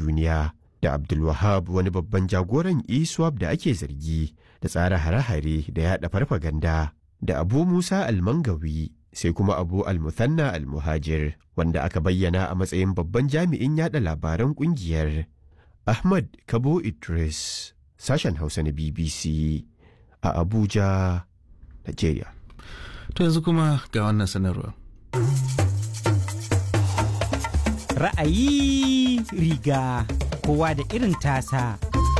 duniya, da Abdulwahab wani babban jagoran ISWAP da ake zargi da tsara hare-hare da yaɗa farfaganda, da Abu Musa Al-Mangawi, sai kuma Abu Al-Muthanna Al-Muhajir wanda aka bayyana a matsayin babban jami'in yaɗa labaran ƙungiyar. Ahmad Kabo Idris, sashen Hausa na BBC a Abuja, Nigeria. To yanzu kuma ga wannan sanarwa. Ra'ayi riga kowa da irin tasa.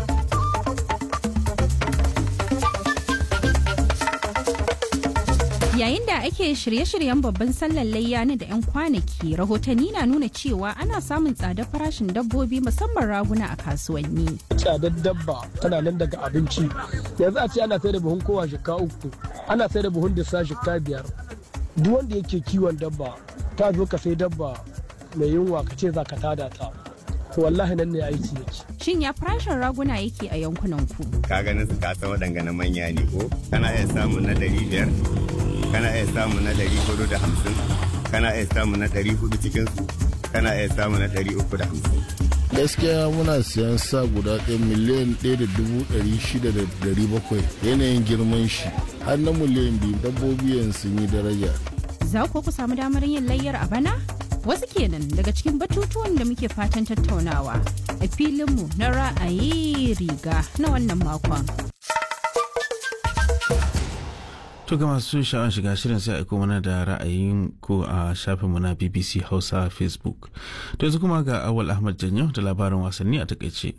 Yayin da ake shirye-shiryen babban sallar layya na da 'yan kwanaki, rahotanni na nuna cewa ana samun tsadar farashin dabbobi musamman raguna a kasuwanni. Tsadar dabba tana nan daga abinci. Yanzu a ce ana sai da buhun kowa shika 3, ana sai da buhun disa shika 5. Duk wanda yake kiwon dabba, ta zo ka sai dabba mai yunwa ka ce za ka tada ta. To wallahi nan ne aiki yake. Shin ya farashin raguna yake a yankunan ku? Ka ganin su ka san waɗanga na manya ne ko? Kana iya samun na 500, kana iya samun na 450, kana iya samun na 400 cikin su, kana iya samun na 350. Gaskiya muna siyan sa guda ɗaya miliyan 1,600,700 yanayin girman shi har na miliyan 2 dabbobi yanzu sun yi daraja. Za ku samu damar yin layyar a bana? Wasu kenan daga cikin batutuwan da muke fatan tattaunawa a filinmu na ra'ayi riga na wannan makon. To ga masu sha'awar shiga shirin sai aiko mana da ra'ayin ku a shafinmu na BBC Hausa Facebook. To yanzu kuma ga Awal Ahmad Janyo da labarin wasanni a takaice.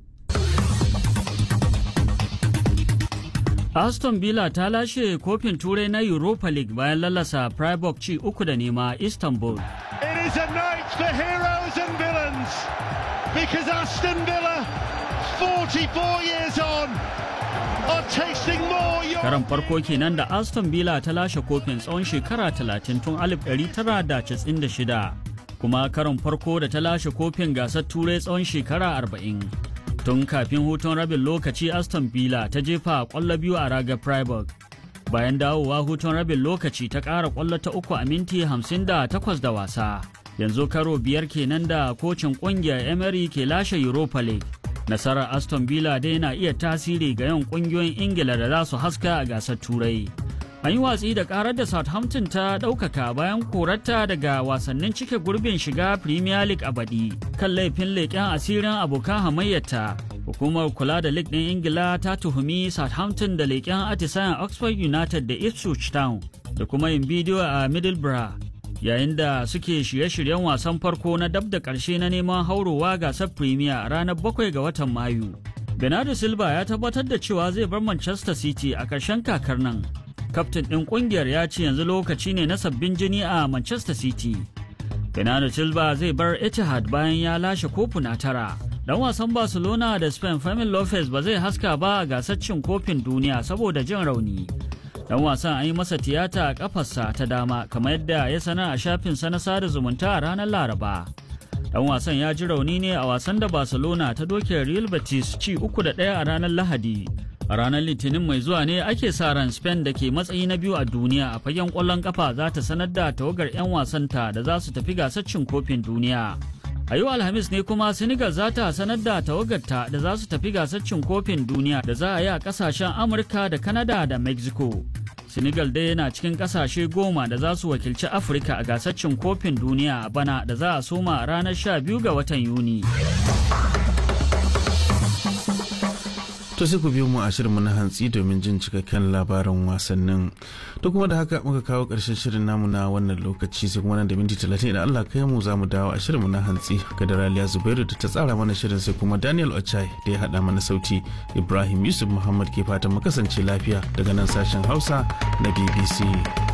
Aston Villa ta lashe kofin turai na Europa League bayan lalasa Freiburg ci 3-0 Istanbul. It is a night for heroes and villains because Aston Villa 44 years on are tasting more. Karan farko kenan da Aston Villa ta lashe kofin tsawon shekara 30 tun 1996 kuma karan farko da ta lashe kofin gasar turai tsawon shekara 40. Tun kafin hutun rabin lokaci Aston Villa ta jefa kwallo 2 a ragar Freiburg. Bayan dawowa hutun rabin lokaci ta ƙara kwallo ta 3 a minti 58 da wasa. Yanzu karo 5 kenan da kocin ƙungiyar Emery ke lashe Europa League. Nasarar Aston Villa dai na iya tasiri ga yawan ƙungiyoyin Ingila da za su haska a gasar Turai. An yi watsi da karar da Southampton ta ɗaukaka bayan korarta daga wasannin cike gurbin shiga Premier League a baɗi kan laifin leƙen asirin abokan hamayyarta. Hukumar kula da League ɗin Ingila ta tuhumi Southampton da leƙen atisayen Oxford United da Ipswich Town da kuma yin bidiyo a Middlesbrough yayin da suke shirye-shiryen wasan farko na dab da ƙarshe na neman haurowa gasar Premier a ranar 7 ga watan Mayu. Bernardo Silva ya tabbatar da cewa zai bar Manchester City a ƙarshen kakar nan. Kaftin ɗin ƙungiyar ya ce yanzu lokaci ne na sabbin jini a Manchester City. Bernardo Silva zai bar Etihad bayan ya lashe kofuna 9. Dan wasan Barcelona da Spain Fermin Lopez ba zai haska ba a gasar cin kofin duniya saboda jin rauni. Dan wasan an yi masa tiyata a kafarsa ta dama kamar yadda ya sanar a shafinsa na sada zumunta a ranar Laraba. Dan wasan ya ji rauni ne a wasan da Barcelona ta doke Real Betis ci 3-1 a ranar Lahadi. A ranar Litinin mai zuwa ne ake sa ran Spain da ke matsayi na biyu a duniya a fagen ƙwallon ƙafa za ta sanar da tawagar 'yan wasanta da za su tafi gasar cin kofin duniya. A yau Alhamis ne kuma Senegal za ta sanar da tawagarta da za su tafi gasar cin kofin duniya da za a yi a ƙasashen Amurka da Canada da Mexico. Senegal dai yana cikin ƙasashe 10 da za su wakilci Afirka a gasar cin kofin duniya a bana da za a soma a ranar 12 ga watan Yuni. To sai ku biyo mu a shirinmu na hantsi domin jin cikakken labarin wasannin. To kuma da haka muka kawo ƙarshen shirin namu na wannan lokaci sai kuma nan da minti 30 idan Allah kai mu za mu dawo a shirinmu na hantsi ga Daraliya Zubairu da ta tsara mana shirin sai kuma Daniel Ochai da ya haɗa mana sauti. Ibrahim Yusuf Muhammad ke fatan mu kasance lafiya daga nan sashen Hausa na BBC.